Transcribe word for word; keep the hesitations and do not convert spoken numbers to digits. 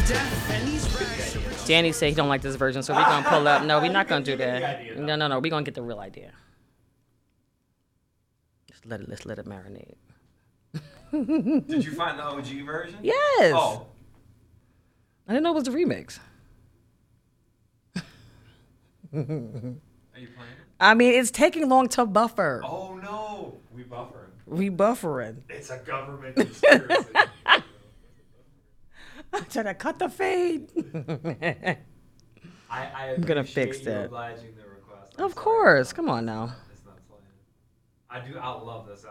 Danny said he don't like this version, so we're gonna pull up. No, we're not gonna do that. No, no, no. We're gonna get the real idea. Just let it. Let's let it marinate. Did you find the O G version? Yes. Oh. I didn't know it was the remix. Are you playing it? I mean, it's taking long to buffer. Oh no. We buffering. We buffering. It's a government conspiracy. I'm trying to cut the fade. I, I I'm gonna fix you that. obliging the request. I'm Of sorry. course. Come on now. It's not playing. I do. I love this album.